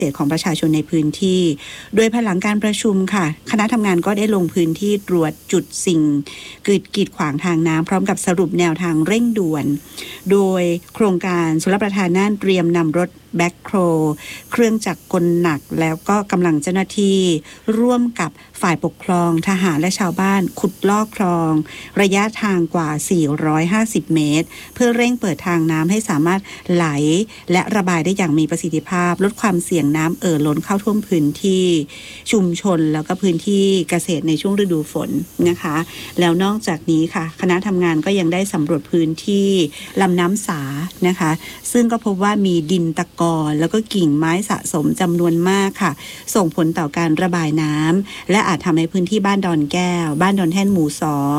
ของประชาชนในพื้นที่โดยภายหลังการประชุมค่ะคณะทำงานก็ได้ลงพื้นที่ตรวจจุดสิ่งกีดขวางทางน้ำพร้อมกับสรุปแนวทางเร่งด่วนโดยโครงการชลประทานน่านเตรียมนำรถแบ็คโครเครื่องจักรกลหนักแล้วก็กำลังเจ้าหน้าที่ร่วมกับฝ่ายปกครองทหารและชาวบ้านขุดลอกคลองระยะทางกว่า450เมตรเพื่อเร่งเปิดทางน้ำให้สามารถไหลและระบายได้อย่างมีประสิทธิภาพลดความเสี่ยงน้ำล้นเข้าท่วมพื้นที่ชุมชนแล้วก็พื้นที่เกษตรในช่วงฤดูฝนนะคะแล้วนอกจากนี้ค่ะคณะทำงานก็ยังได้สำรวจพื้นที่ลำน้ำสานะคะซึ่งก็พบว่ามีดินตะกอนแล้วก็กิ่งไม้สะสมจำนวนมากค่ะส่งผลต่อการระบายน้ำและอาจทำให้พื้นที่บ้านดอนแก้วบ้านดอนแท่นหมู่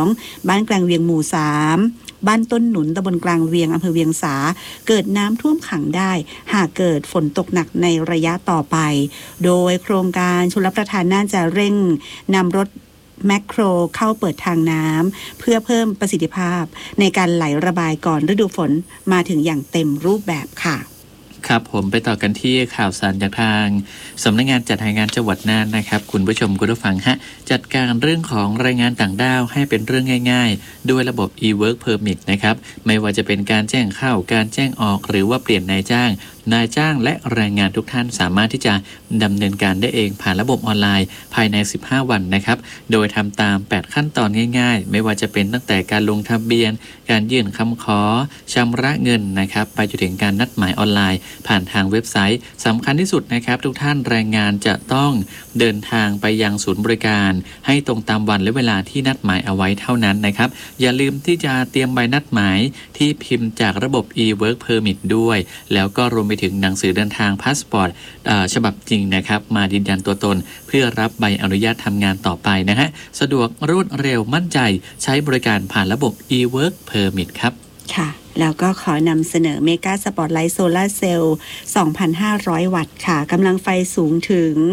2บ้านกลางเวียงหมู่3บ้านต้นหนุนตำบลกลางเวียงอำเภอเวียงสาเกิดน้ำท่วมขังได้หากเกิดฝนตกหนักในระยะต่อไปโดยโครงการชลประทานน่าจะเร่งนำรถแมคโครเข้าเปิดทางน้ำเพื่อเพิ่มประสิทธิภาพในการไหลระบายก่อนฤดูฝนมาถึงอย่างเต็มรูปแบบค่ะครับผมไปต่อกันที่ข่าวสารจากทางสำนักงานจัดหางานจังหวัดน่านนะครับคุณผู้ชมคุณผู้ฟังฮะจัดการเรื่องของแรงงานต่างด้าวให้เป็นเรื่องง่ายๆด้วยระบบ e-work permit นะครับไม่ว่าจะเป็นการแจ้งเข้าการแจ้งออกหรือว่าเปลี่ยนนายจ้างและแรงงานทุกท่านสามารถที่จะดำเนินการได้เองผ่านระบบออนไลน์ภายใน15วันนะครับโดยทำตาม8ขั้นตอนง่ายๆไม่ว่าจะเป็นตั้งแต่การลงทะเบียนการยื่นคำขอชำระเงินนะครับไปจนถึงการนัดหมายออนไลน์ผ่านทางเว็บไซต์สำคัญที่สุดนะครับทุกท่านแรงงานจะต้องเดินทางไปยังศูนย์บริการให้ตรงตามวันและเวลาที่นัดหมายเอาไว้เท่านั้นนะครับอย่าลืมที่จะเตรียมใบนัดหมายที่พิมพ์จากระบบ e-work permit ด้วยแล้วก็รวมไปถึงหนังสือเดินทางพาสปอร์ตฉบับจริงนะครับมายืนยันตัวตนเพื่อรับใบอนุญาตทำงานต่อไปนะฮะสะดวกรวดเร็วมั่นใจใช้บริการผ่านระบบ e-work permit ครับค่ะแล้วก็ขอนำเสนอเมกาสปอตไลท์โซลาร์เซลล์ 2,500 วัตต์ค่ะกำลังไฟสูงถึง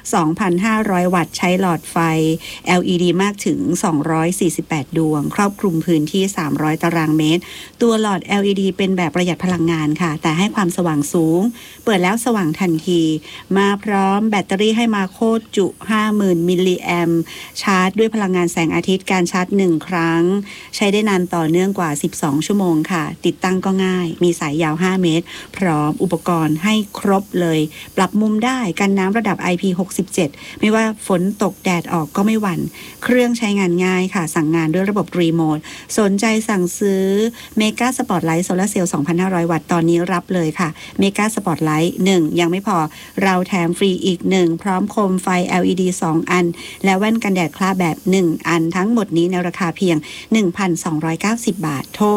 2,500 วัตต์ใช้หลอดไฟ LED มากถึง 248 ดวงครอบคลุมพื้นที่ 300 ตารางเมตรตัวหลอด LED เป็นแบบประหยัดพลังงานค่ะแต่ให้ความสว่างสูงเปิดแล้วสว่างทันทีมาพร้อมแบตเตอรี่ให้มาโคตรจุ 50,000 มิลลิแอมป์ชาร์จด้วยพลังงานแสงอาทิตย์การชาร์จ1ครั้งใช้ได้นานต่อเนื่องกว่า12ชั่วโมงค่ะติดตั้งก็ง่ายมีสายยาว5เมตรพร้อมอุปกรณ์ให้ครบเลยปรับมุมได้กันน้ำระดับ IP67 ไม่ว่าฝนตกแดดออกก็ไม่หวั่นเครื่องใช้งานง่ายค่ะสั่งงานด้วยระบบรีโมทสนใจสั่งซื้อเมกาสปอตไลท์โซลาร์เซลล์ 2,500 วัตต์ตอนนี้รับเลยค่ะเมกาสปอตไลท์1ยังไม่พอเราแถมฟรีอีก1พร้อมโคมไฟ LED 2 อันและแว่นกันแดดคล้าแบบ1อันทั้งหมดนี้ในราคาเพียง 1,290 บาทโทร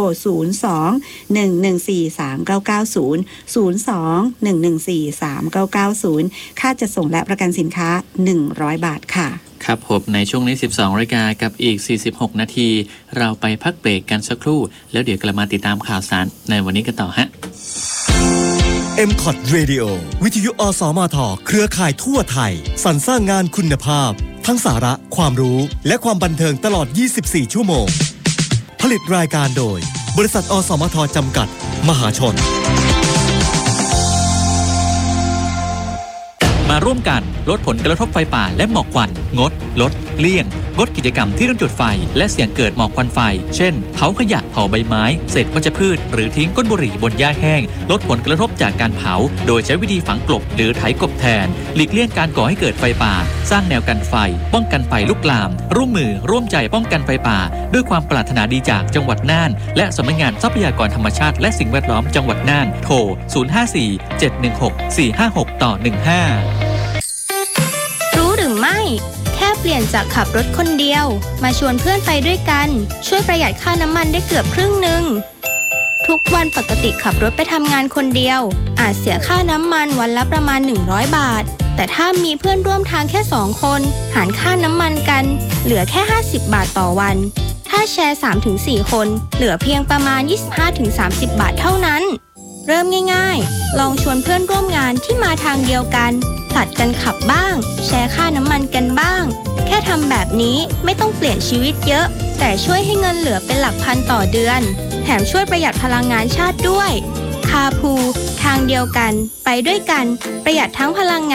02-114-3990 ค่าจัดส่งและประกันสินค้า100 บาทค่ะครับผมในช่วงนี้ 12 นาฬิกากับอีก46นาทีเราไปพักเบรกกันสักครู่แล้วเดี๋ยวกลับมาติดตามข่าวสารในวันนี้กันต่อฮะ MCOT Radio วิทยุอสมทเครือข่ายทั่วไทยสรรสร้างงานคุณภาพทั้งสาระความรู้และความบันเทิงตลอด24ชั่วโมงผลิตรายการโดยบริษัทอสมทจำกัดมหาชนมาร่วมกันลดผลกระทบไฟป่าและหมอกควันลดเลี่ยงงดกิจกรรมที่ต้องจุดไฟและเสี่ยงเกิดหมอกควันไฟเช่นเผาขยะเผาใบไม้เศษวัชพืชหรือทิ้งก้นบุหรี่บนหญ้าแห้งลดผลกระทบจากการเผาโดยใช้วิธีฝังกลบหรือไถกลบแทนหลีกเลี่ยงการก่อให้เกิดไฟป่าสร้างแนวกันไฟป้องกันไฟลุกลามร่วมมือร่วมใจป้องกันไฟป่าด้วยความปรารถนาดีจากจังหวัดน่านและสำนักงานทรัพยากรธรรมชาติและสิ่งแวดล้อมจังหวัดน่านโทร 054-716-456-15 รู้หรือไม่แค่เปลี่ยนจากขับรถคนเดียวมาชวนเพื่อนไปด้วยกันช่วยประหยัดค่าน้ำมันได้เกือบครึ่งนึงทุกวันปกติขับรถไปทำงานคนเดียวอาจเสียค่าน้ำมันวันละประมาณ100 บาทแต่ถ้ามีเพื่อนร่วมทางแค่2คนหารค่าน้ำมันกันเหลือแค่50 บาทต่อวันถ้าแชร์ 3-4 คนเหลือเพียงประมาณ 25-30 บาทเท่านั้นเริ่มง่ายๆลองชวนเพื่อนร่วมงานที่มาทางเดียวกันผลัดกันขับบ้างแชร์ค่าน้ำมันกันบ้างแค่ทำแบบนี้ไม่ต้องเปลี่ยนชีวิตเยอะแต่ช่วยให้เงินเหลือเป็นหลักพันต่อเดือนแถมช่วยประหยัดพลังงานชาติด้วยคาพูแคทางเดียวกัน ไปด้วยกัน ประหยัดทั้งพลังงาน